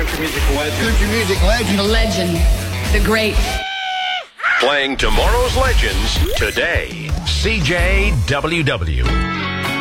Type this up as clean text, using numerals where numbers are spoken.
country music legend. Country music legend. The legend. The great. Playing tomorrow's legends today. CJWW.